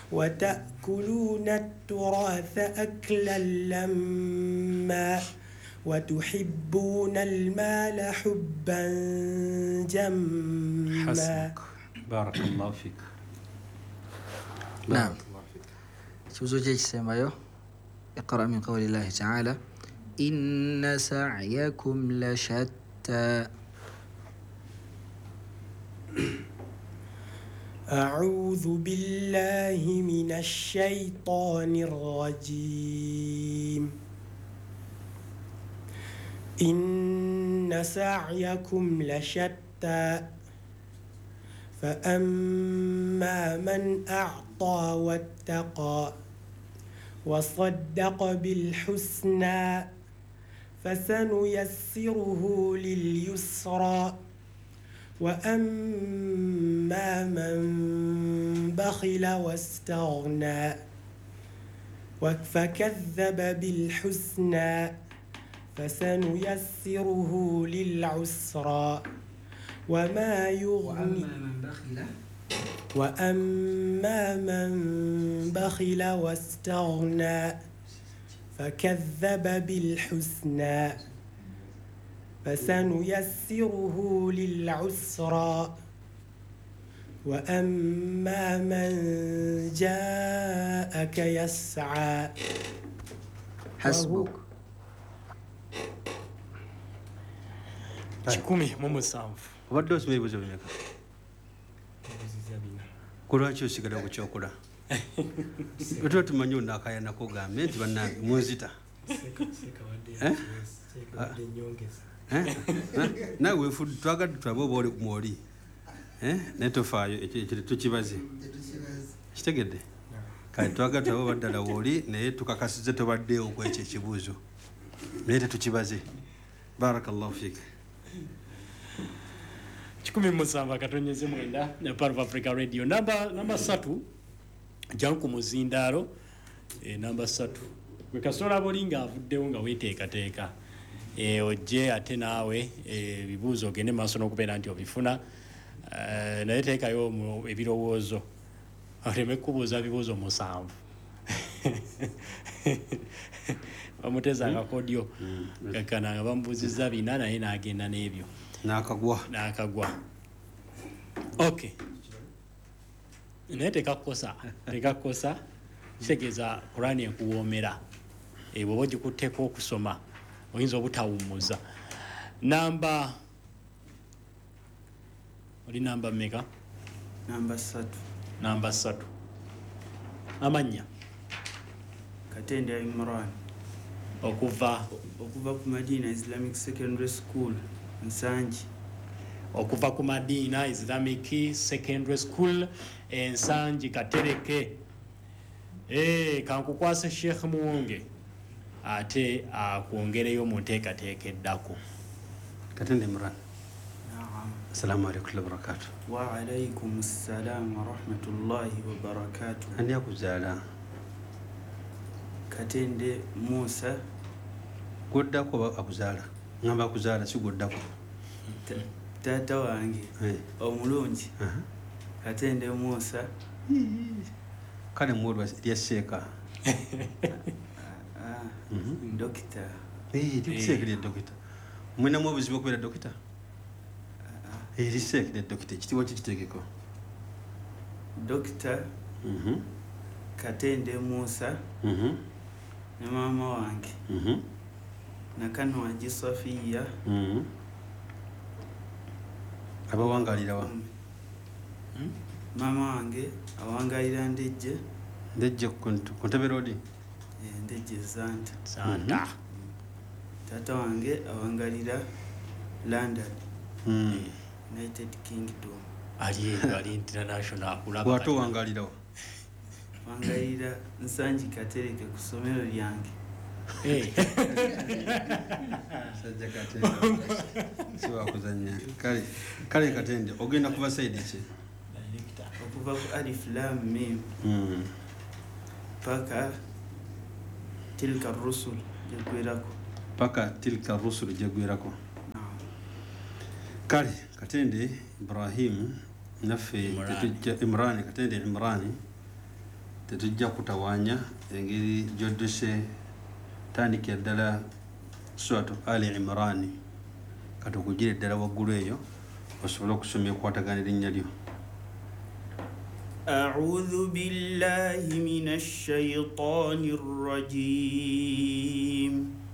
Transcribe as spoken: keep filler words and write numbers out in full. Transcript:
وتأكلون التراث أكلا لما وتحبون المال حبا جما. حسبك بارك الله فيك. نعم. سوزوجي سمايو اقرأ من قول الله تعالى إن سعيكم لشتى. أعوذ بالله من الشيطان الرجيم. إن سعيكم لشتى فأما من أعطى واتقى وصدق بالحسنى فسنيسره لليسرى وأما من بخل واستغنى فكذب بالحسنى فسنيسره للعسرى وما يغني وأما من بخل واستغنى فكذب بالحسنى فسنيسره للعسرى وأما من جاءك يسعى. حسبك. kikumi mu musanvu. Obadde osoma ebibuzo bimeka? Kulwaki osigala ku kyokola? Otwo tumanyi onaakaya nako gambe nti bannange munzita. Naawe weefudde twagadde twabe oba oli mwoli naye tofaayo ekyo tukibaze kitegedde kale twagadde twabe oba ddala wooli naye tukakasize tobaddeewo ku ekyo ekibuuzo naye tetukibaze. Barakallahu fiik. kikumi musanvu akatonyeze mwenda Part of Africa Radio namba namba satu janku muzindaalo e namba satu gwe kasola bolinga avuddewo nga weteekateeka e ojje ate naawe ebibuuzo ogende maaso n'okubeera nti obifuna naye teekayo ebirowoozo oleme kubuuza bibuuzo musanvu bamuteza akakodyo gakkana nga bamubuuzizza bina naye n'agenda n'ebyo n'akagwa n'akagwa. Okay, naye tekakosa tekakosa kitegeeza Qur'ani ekuwoomera bw'oba ogikutteko okusoma oyinza obutawummuza. Namba oli namba mmeka? Namba satu. Namba satu. Amannya? Katende Imran. Okuva okuva ku Madina Islamic Secondary School Nsanji. Okuva ku Madina Islamic Secondary School Nsanji Katereke. Eh kankukwase Sheikh Muwonge ate akuongereyo mu nteekateeka eddako. Katende Imran. Naam. Assalamu alaykum wa barakatuh. Wa alaykum assalam wa rahmatullahi wa barakatuh. Ani akuzaala? Katende Musa. Gwoddako akuzaala? Ngamba akuzaala si gwoddako. Taata wange omulungi Katende Musa. Kale mwolwa lya Seeka. Dokita. Eh, Seeka lya dokita. Mwinamu obuzibu okubeera dokita? Eh, Seeka lya dokita. Ekitiibwa kikiteekeko. Dokita Katende Musa ne maama wange Nakanwagi Safiya abawangalira wa maama wange awangalira Ndejje Ndejje ku Ntebe Road. Ndejje Zanta Zanta. Taata wange awangalira London United Kingdom. Ali ali international akulaba. Wato wangalira wa wangalira Nsanji Katereke ku ssomero lyange. Eh. Sajja Katende. Siwa kuzanya. Kale kale Katende ogenda kuva side ki? Okuva ku Alif Lam Mim. Mm. Paka tilka rusul jegwerako. Paka tilka rusul jegwerako. Kale Katende Ibrahim naffe Imran Katende Imran tetujja kutawaanya engeri gy'odduse tandikira ddala suratu Ali Imran kati okugire ddala waggulu eyo osobole okusoma ekwatagana erinnya lyo. أعوذ بالله من الشيطان الرجيم